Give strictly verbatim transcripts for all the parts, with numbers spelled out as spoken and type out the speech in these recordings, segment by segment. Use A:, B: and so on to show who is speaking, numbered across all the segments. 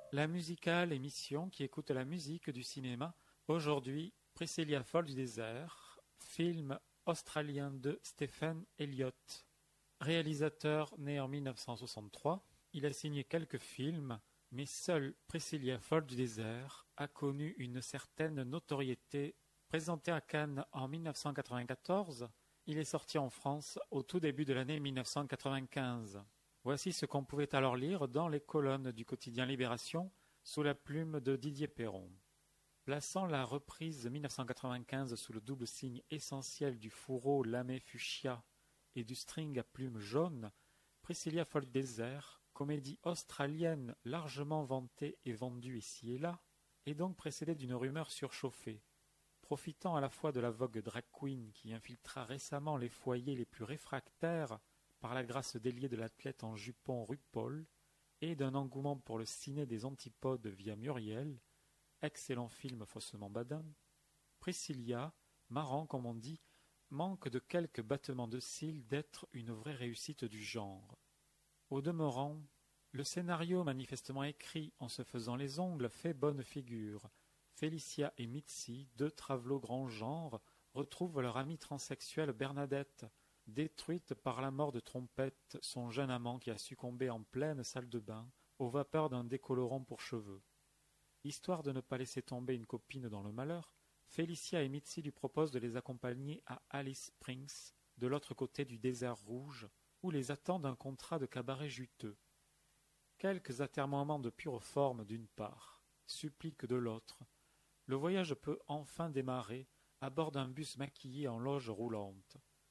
A: La musicale émission qui écoute la musique du cinéma. Aujourd'hui, Priscilla folle du désert, film australien de Stephen Elliott. Réalisateur né en mille neuf cent soixante-trois, il a signé quelques films, mais seul Priscilla folle du désert a connu une certaine notoriété. Présenté à Cannes en mille neuf cent quatre-vingt-quatorze, il est sorti en France au tout début de l'année mille neuf cent quatre-vingt-quinze. Voici ce qu'on pouvait alors lire dans les colonnes du quotidien Libération sous la plume de Didier Perron. Plaçant la reprise mille neuf cent quatre-vingt-quinze sous le double signe essentiel du fourreau lamé fuchsia et du string à plumes jaunes, Priscilla folle du désert, comédie australienne largement vantée et vendue ici et là, est donc précédée d'une rumeur surchauffée. Profitant à la fois de la vogue drag queen qui infiltra récemment les foyers les plus réfractaires par la grâce déliée de l'athlète en jupon RuPaul, et d'un engouement pour le ciné des antipodes via Muriel, excellent film faussement badin, Priscilla, marrant comme on dit, manque de quelques battements de cils d'être une vraie réussite du genre. Au demeurant, le scénario manifestement écrit en se faisant les ongles fait bonne figure. Félicia et Mitzi, deux travelots grand genre, retrouvent leur amie transsexuelle Bernadette, détruite par la mort de Trompette, son jeune amant qui a succombé en pleine salle de bain aux vapeurs d'un décolorant pour cheveux. Histoire de ne pas laisser tomber une copine dans le malheur, Félicia et Mitzi lui proposent de les accompagner à Alice Springs, de l'autre côté du désert rouge, où les attend un contrat de cabaret juteux. Quelques atermoiements de pure forme d'une part, suppliques de l'autre. Le voyage peut enfin démarrer à bord d'un bus maquillé en loge roulante.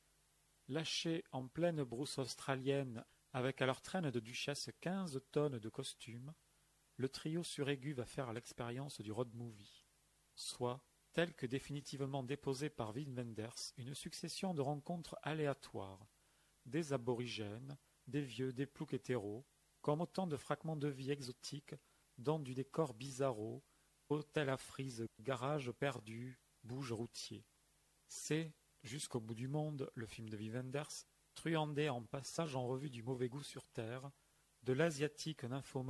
A: Lâchés en pleine brousse australienne, avec à leur traîne de duchesse quinze tonnes de costumes, le trio suraigu va faire l'expérience du road movie, soit, tel que définitivement déposé par Wim Wenders, une succession de rencontres aléatoires, des aborigènes, des vieux, des ploucs hétéros, comme autant de fragments de vie exotiques, dans du décor bizarro, hôtel à frise, garage perdu, bouge routier. C'est, jusqu'au bout du monde, le film de Wim Wenders, truandé en passage en revue du mauvais goût sur terre, de l'asiatique nymphomane